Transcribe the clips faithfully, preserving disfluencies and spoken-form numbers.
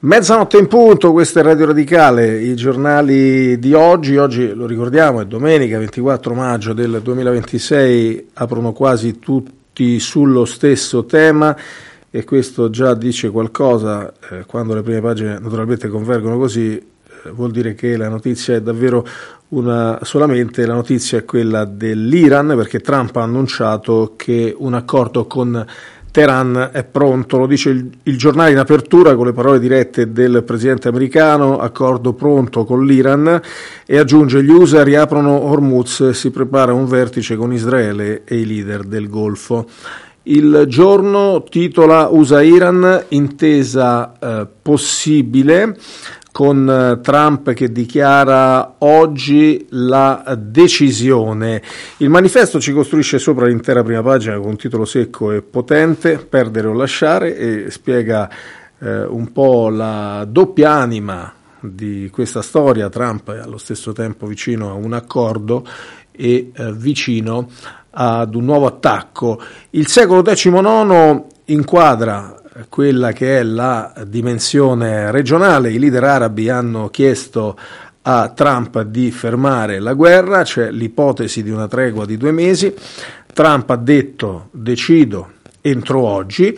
Mezzanotte in punto, questo è Radio Radicale, i giornali di oggi, oggi lo ricordiamo è domenica ventiquattro maggio del duemilaventisei, aprono quasi tutti sullo stesso tema e questo già dice qualcosa, eh, quando le prime pagine naturalmente convergono così eh, vuol dire che la notizia è davvero una solamente, la notizia è quella dell'Iran, perché Trump ha annunciato che un accordo con Teheran è pronto, lo dice il, il giornale in apertura con le parole dirette del presidente americano, accordo pronto con l'Iran, e aggiunge: gli U S A riaprono Hormuz e si prepara un vertice con Israele e i leader del Golfo. Il giorno titola U S A-Iran, intesa eh, possibile, con Trump che dichiara oggi la decisione. Il manifesto ci costruisce sopra l'intera prima pagina con un titolo secco e potente, Perdere o lasciare, e spiega eh, un po' la doppia anima di questa storia. Trump è allo stesso tempo vicino a un accordo e eh, vicino ad un nuovo attacco. Il secolo diciannove inquadra quella che è la dimensione regionale. I leader arabi hanno chiesto a Trump di fermare la guerra, c'è l'ipotesi di una tregua di due mesi. Trump ha detto: decido entro oggi,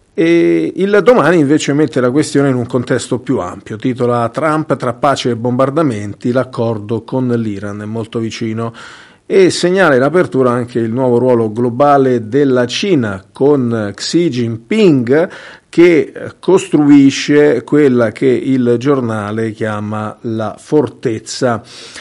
e il Domani invece mette la questione in un contesto più ampio, titola: Trump tra pace e bombardamenti, l'accordo con l'Iran è molto vicino, e segnala in apertura anche il nuovo ruolo globale della Cina con Xi Jinping, che costruisce quella che il giornale chiama la fortezza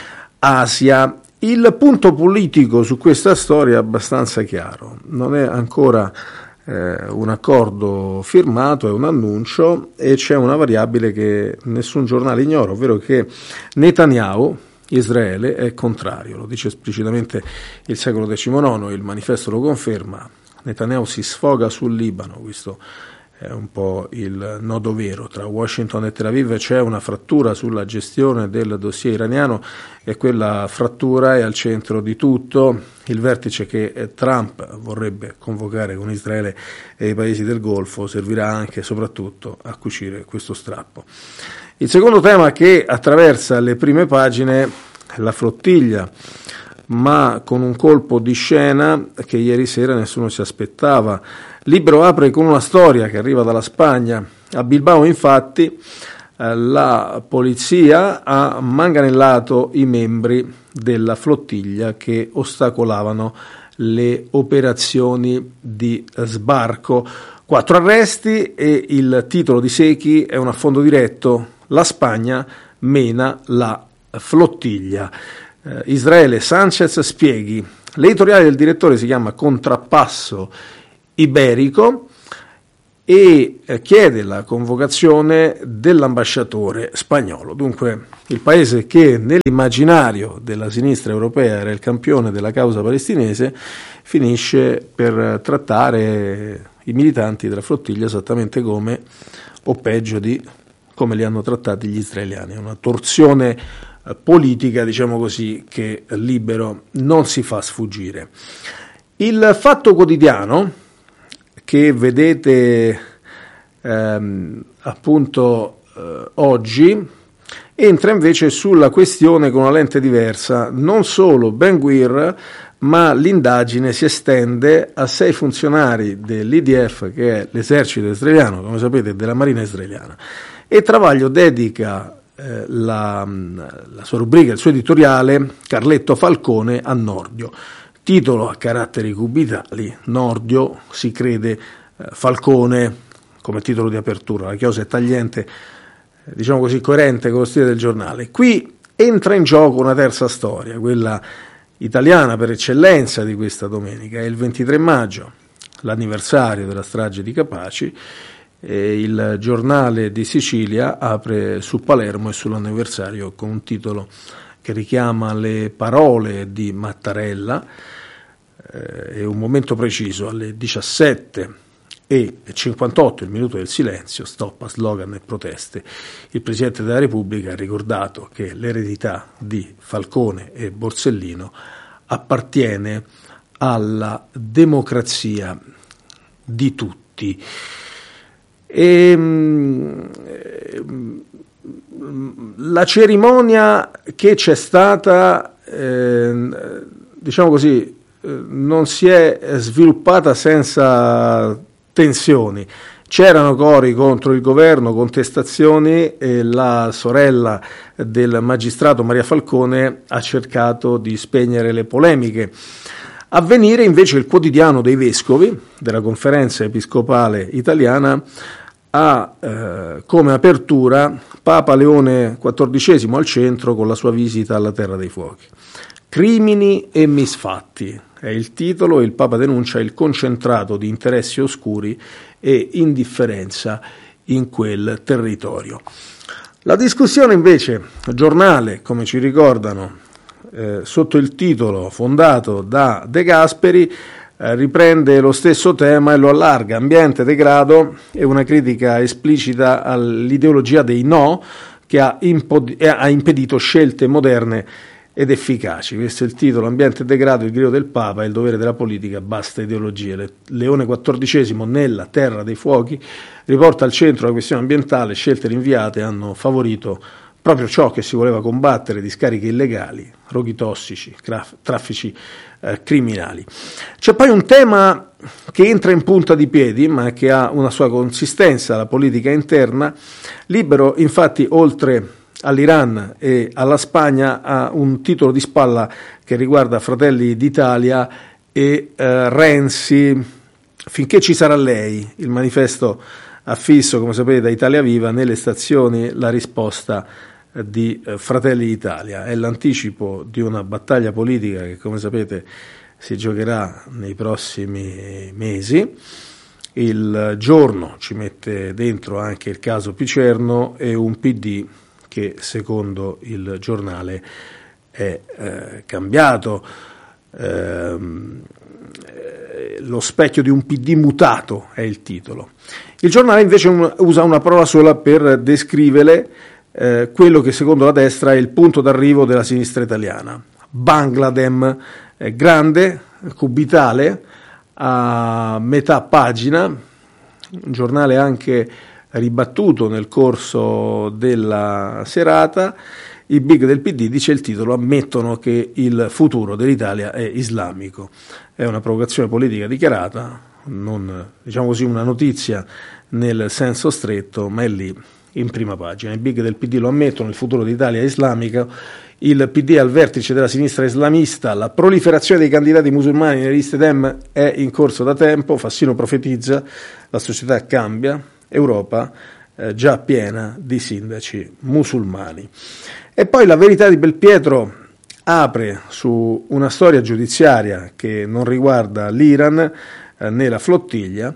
Asia. Il punto politico su questa storia è abbastanza chiaro, non è ancora eh, un accordo firmato, è un annuncio, e c'è una variabile che nessun giornale ignora, ovvero che Netanyahu, Israele, è contrario, lo dice esplicitamente il secolo diciannove, il manifesto lo conferma. Netanyahu si sfoga sul Libano, questo è un po' il nodo vero. Tra Washington e Tel Aviv c'è una frattura sulla gestione del dossier iraniano e quella frattura è al centro di tutto. Il vertice che Trump vorrebbe convocare con Israele e i paesi del Golfo servirà anche e soprattutto a cucire questo strappo. Il secondo tema che attraversa le prime pagine è la flottiglia, ma con un colpo di scena che ieri sera nessuno si aspettava. Libro apre con una storia che arriva dalla Spagna. A Bilbao, infatti, la polizia ha manganellato i membri della flottiglia che ostacolavano le operazioni di sbarco. Quattro arresti, e il titolo di Secchi è un affondo diretto: la Spagna mena la flottiglia. Eh, Israele, Sanchez spieghi. L'editoriale del direttore si chiama Contrappasso iberico e eh, chiede la convocazione dell'ambasciatore spagnolo. Dunque il paese che nell'immaginario della sinistra europea era il campione della causa palestinese finisce per trattare i militanti della flottiglia esattamente come, o peggio di come li hanno trattati gli israeliani. È una torsione eh, politica, diciamo così, che Libero non si fa sfuggire. Il Fatto Quotidiano, che vedete ehm, appunto eh, oggi, entra invece sulla questione con una lente diversa. Non solo Ben Gvir, ma l'indagine si estende a sei funzionari dell'I D F, che è l'esercito israeliano, come sapete, della Marina israeliana. E Travaglio dedica eh, la, la sua rubrica, il suo editoriale, Carletto Falcone a Nordio. Titolo a caratteri cubitali: Nordio si crede eh, Falcone, come titolo di apertura. La chiosa è tagliente, eh, diciamo così, coerente con lo stile del giornale. Qui entra in gioco una terza storia, quella italiana per eccellenza di questa domenica. È il ventitré maggio, l'anniversario della strage di Capaci, e il giornale di Sicilia apre su Palermo e sull'anniversario con un titolo che richiama le parole di Mattarella. Eh, è un momento preciso, alle diciassette e cinquantotto, il minuto del silenzio, stop a slogan e proteste. Il Presidente della Repubblica ha ricordato che l'eredità di Falcone e Borsellino appartiene alla democrazia di tutti. E, la cerimonia che c'è stata, eh, diciamo così, eh, non si è sviluppata senza tensioni. C'erano cori contro il governo, contestazioni, e la sorella del magistrato Maria Falcone ha cercato di spegnere le polemiche. Avvenire invece, il quotidiano dei vescovi della Conferenza Episcopale Italiana, ha eh, come apertura Papa Leone quattordicesimo al centro con la sua visita alla Terra dei Fuochi. Crimini e misfatti è il titolo, e il Papa denuncia il concentrato di interessi oscuri e indifferenza in quel territorio. La discussione invece, giornale, come ci ricordano, eh, sotto il titolo fondato da De Gasperi, eh, riprende lo stesso tema e lo allarga: ambiente, degrado e una critica esplicita all'ideologia dei no che ha, impod- ha impedito scelte moderne ed efficaci. Questo è il titolo: ambiente e degrado, il grido del Papa e il dovere della politica, basta ideologie. Le- Leone quattordicesimo, nella Terra dei Fuochi, riporta al centro la questione ambientale. Scelte rinviate hanno favorito proprio ciò che si voleva combattere: discariche illegali, roghi tossici, traf- traffici eh, criminali. C'è poi un tema che entra in punta di piedi, ma che ha una sua consistenza, la politica interna. Libero, infatti, oltre all'Iran e alla Spagna, ha un titolo di spalla che riguarda Fratelli d'Italia e eh, Renzi. Finché ci sarà lei, il manifesto affisso, come sapete, da Italia Viva nelle stazioni, la risposta di eh, Fratelli d'Italia. È l'anticipo di una battaglia politica che, come sapete, si giocherà nei prossimi mesi. Il Giorno ci mette dentro anche il caso Picerno e un P D che, secondo il giornale, è eh, cambiato. Eh, lo specchio di un P D mutato è il titolo. Il giornale invece un, usa una parola sola per descrivere eh, quello che, secondo la destra, è il punto d'arrivo della sinistra italiana. Bangladem, è grande, cubitale, a metà pagina, un giornale anche ribattuto nel corso della serata. I big del P D, dice il titolo, ammettono che il futuro dell'Italia è islamico. È una provocazione politica dichiarata, non, diciamo così, una notizia nel senso stretto, ma è lì in prima pagina. I big del P D lo ammettono, il futuro dell'Italia è islamico. Il P D è al vertice della sinistra islamista, la proliferazione dei candidati musulmani nelle liste Dem è in corso da tempo. Fassino profetizza, la società cambia, Europa eh, già piena di sindaci musulmani. E poi la Verità di Belpietro apre su una storia giudiziaria che non riguarda l'Iran eh, né la flottiglia.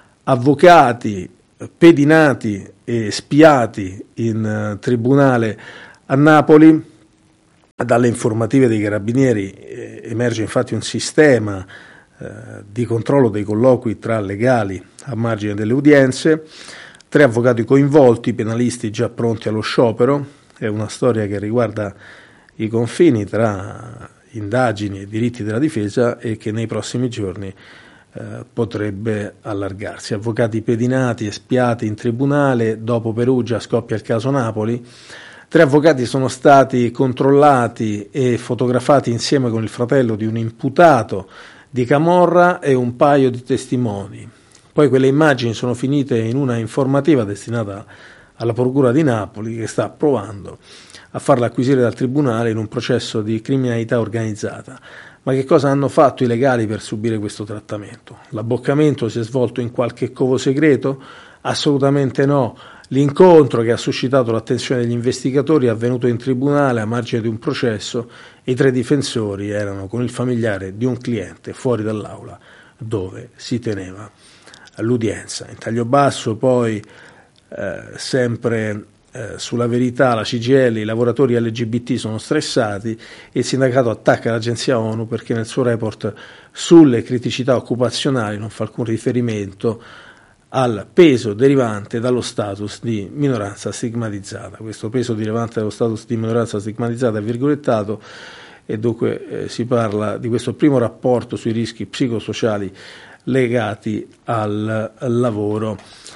Avvocati pedinati e spiati in uh, tribunale a Napoli. Dalle informative dei carabinieri eh, emerge infatti un sistema eh, di controllo dei colloqui tra legali a margine delle udienze. Tre avvocati coinvolti, penalisti già pronti allo sciopero. È una storia che riguarda i confini tra indagini e diritti della difesa e che nei prossimi giorni eh, potrebbe allargarsi. Avvocati pedinati e spiati in tribunale, dopo Perugia scoppia il caso Napoli. Tre avvocati sono stati controllati e fotografati insieme con il fratello di un imputato di camorra e un paio di testimoni. Poi quelle immagini sono finite in una informativa destinata alla Procura di Napoli, che sta provando a farla acquisire dal Tribunale in un processo di criminalità organizzata. Ma che cosa hanno fatto i legali per subire questo trattamento? L'abboccamento si è svolto in qualche covo segreto? Assolutamente no. L'incontro che ha suscitato l'attenzione degli investigatori è avvenuto in tribunale a margine di un processo e i tre difensori erano con il familiare di un cliente fuori dall'aula dove si teneva l'udienza. In taglio basso poi eh, sempre eh, sulla Verità, la C G I L, i lavoratori L G B T sono stressati e il sindacato attacca l'agenzia ONU perché nel suo report sulle criticità occupazionali non fa alcun riferimento al peso derivante dallo status di minoranza stigmatizzata. Questo peso derivante dallo status di minoranza stigmatizzata è virgolettato e dunque eh, si parla di questo primo rapporto sui rischi psicosociali legati al, al lavoro.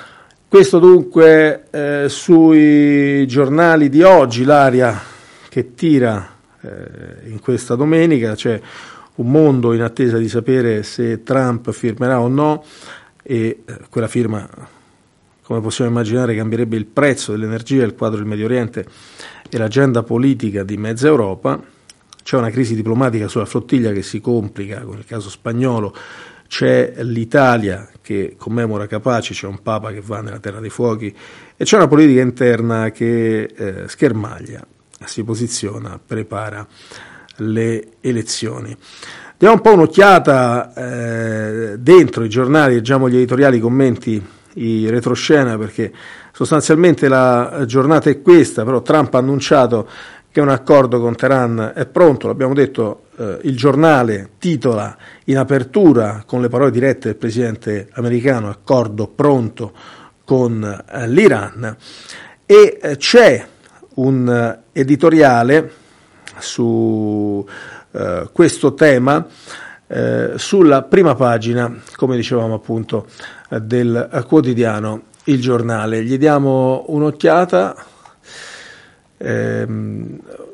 Questo dunque eh, sui giornali di oggi, l'aria che tira eh, in questa domenica. C'è un mondo in attesa di sapere se Trump firmerà o no, e eh, quella firma, come possiamo immaginare, cambierebbe il prezzo dell'energia, il quadro del Medio Oriente e l'agenda politica di mezza Europa. C'è una crisi diplomatica sulla flottiglia che si complica con il caso spagnolo. C'è l'Italia che commemora Capaci, c'è un Papa che va nella Terra dei Fuochi e c'è una politica interna che eh, schermaglia, si posiziona, prepara le elezioni. Diamo un po' un'occhiata eh, dentro i giornali, leggiamo gli editoriali, i commenti, i retroscena, perché sostanzialmente la giornata è questa. Però Trump ha annunciato che un accordo con Teheran è pronto, l'abbiamo detto, eh, il giornale titola in apertura con le parole dirette del presidente americano: accordo pronto con eh, l'Iran, e eh, c'è un uh, editoriale su uh, questo tema uh, sulla prima pagina, come dicevamo appunto, uh, del uh, quotidiano Il Giornale. Gli diamo un'occhiata. Ehm,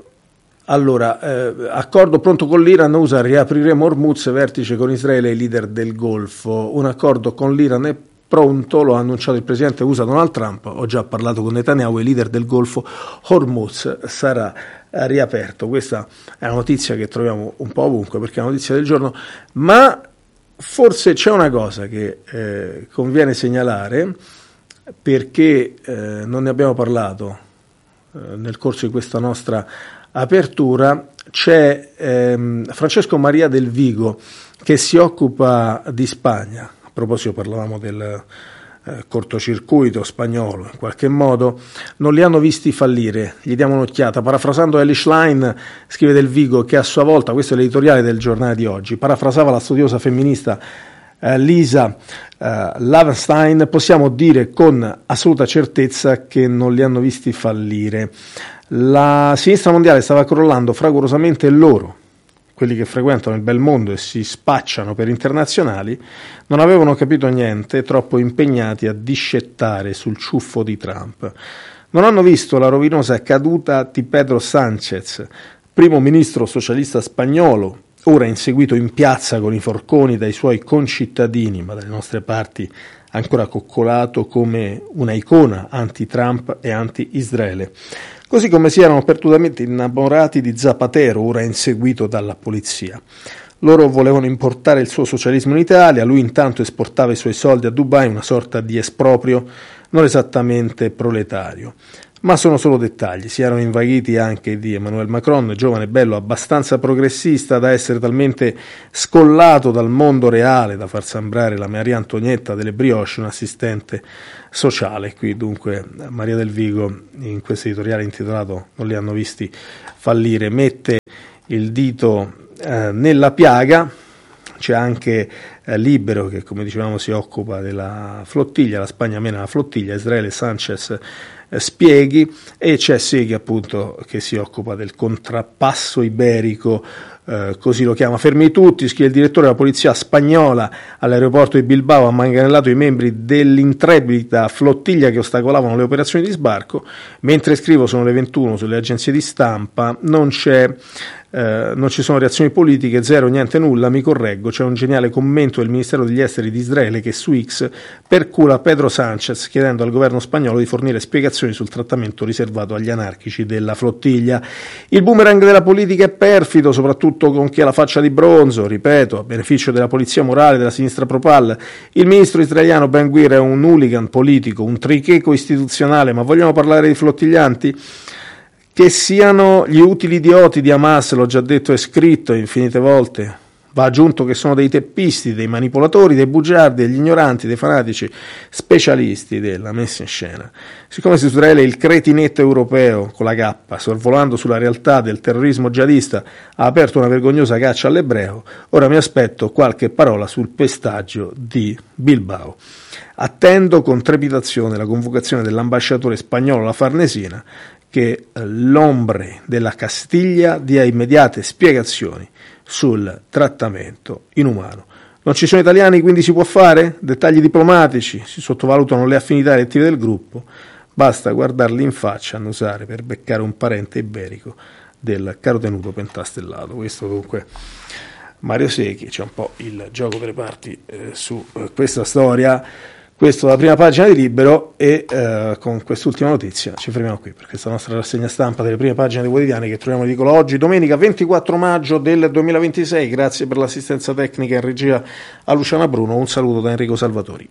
allora, eh, accordo pronto con l'Iran, U S A, riapriremo Hormuz, vertice con Israele e i leader del Golfo. Un accordo con l'Iran è pronto, lo ha annunciato il presidente U S A Donald Trump. Ho già parlato con Netanyahu, i leader del Golfo, Hormuz sarà riaperto. Questa è una notizia che troviamo un po' ovunque perché è una notizia del giorno, ma forse c'è una cosa che eh, conviene segnalare, perché eh, non ne abbiamo parlato eh, nel corso di questa nostra apertura. C'è ehm, Francesco Maria Del Vigo che si occupa di Spagna. A proposito, parlavamo del eh, cortocircuito spagnolo, in qualche modo non li hanno visti fallire, gli diamo un'occhiata. Parafrasando Elish Line, scrive Del Vigo, che a sua volta, questo è l'editoriale del giornale di oggi, parafrasava la studiosa femminista eh, Lisa eh, Lavenstein: possiamo dire con assoluta certezza che non li hanno visti fallire. La sinistra mondiale stava crollando fragorosamente, e loro, quelli che frequentano il bel mondo e si spacciano per internazionali, non avevano capito niente, troppo impegnati a discettare sul ciuffo di Trump. Non hanno visto la rovinosa caduta di Pedro Sánchez, primo ministro socialista spagnolo, ora inseguito in piazza con i forconi dai suoi concittadini, ma dalle nostre parti ancora coccolato come una icona anti-Trump e anti-Israele. Così come si erano perdutamente innamorati di Zapatero, ora inseguito dalla polizia. Loro volevano importare il suo socialismo in Italia, lui intanto esportava i suoi soldi a Dubai, una sorta di esproprio non esattamente proletario. Ma sono solo dettagli. Si erano invaghiti anche di Emmanuel Macron, giovane, bello, abbastanza progressista da essere talmente scollato dal mondo reale da far sembrare la Maria Antonietta delle brioche un assistente sociale. Qui dunque Maria Del Vigo, in questo editoriale intitolato "Non li hanno visti fallire", mette il dito eh, nella piaga. C'è anche eh, Libero che, come dicevamo, si occupa della flottiglia, la Spagna mena la flottiglia, Israele, Sanchez eh, spieghi, e c'è Seghi appunto che si occupa del contrappasso iberico, eh, così lo chiama. Fermi tutti, scrive il direttore della polizia spagnola all'aeroporto di Bilbao, ha manganellato i membri dell'intrepida flottiglia che ostacolavano le operazioni di sbarco. Mentre scrivo sono le ventuno sulle agenzie di stampa, non c'è Eh, non ci sono reazioni politiche, zero, niente, nulla. Mi correggo, c'è un geniale commento del Ministero degli Esteri di Israele che su X percula Pedro Sánchez chiedendo al governo spagnolo di fornire spiegazioni sul trattamento riservato agli anarchici della flottiglia. Il boomerang della politica è perfido, soprattutto con chi ha la faccia di bronzo, ripeto, a beneficio della polizia morale della sinistra Propal. Il ministro israeliano Ben Gvir è un hooligan politico, un tricheco istituzionale, ma vogliamo parlare di flottiglianti? Che siano gli utili idioti di Hamas, l'ho già detto e scritto infinite volte. Va aggiunto che sono dei teppisti, dei manipolatori, dei bugiardi, degli ignoranti, dei fanatici specialisti della messa in scena. Siccome su Israele il cretinetto europeo, con la K, sorvolando sulla realtà del terrorismo jihadista, ha aperto una vergognosa caccia all'ebreo, ora mi aspetto qualche parola sul pestaggio di Bilbao. Attendo con trepidazione la convocazione dell'ambasciatore spagnolo La Farnesina, che l'ombre della Castiglia dia immediate spiegazioni sul trattamento inumano Non ci sono italiani, quindi si può fare? Dettagli diplomatici, si sottovalutano le affinità elettive del gruppo, basta guardarli in faccia, annusare per beccare un parente iberico del caro tenuto pentastellato. Questo dunque Mario Secchi, c'è un po' il gioco per le parti eh, su eh, questa storia. Questo la prima pagina di Libero e eh, con quest'ultima notizia ci fermiamo qui per questa nostra rassegna stampa delle prime pagine dei quotidiani che troviamo in edicola oggi, domenica ventiquattro maggio del duemilaventisei. Grazie per l'assistenza tecnica in regia a Luciana Bruno, un saluto da Enrico Salvatori.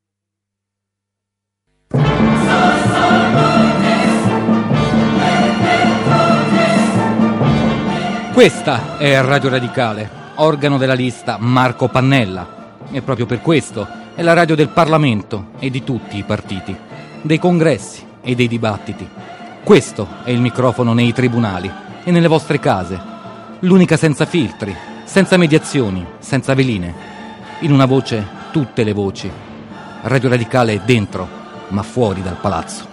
Questa è Radio Radicale, organo della lista Marco Pannella, e proprio per questo è la radio del Parlamento e di tutti i partiti, dei congressi e dei dibattiti. Questo è il microfono nei tribunali e nelle vostre case, l'unica senza filtri, senza mediazioni, senza veline. In una voce, tutte le voci. Radio Radicale è dentro, ma fuori dal palazzo.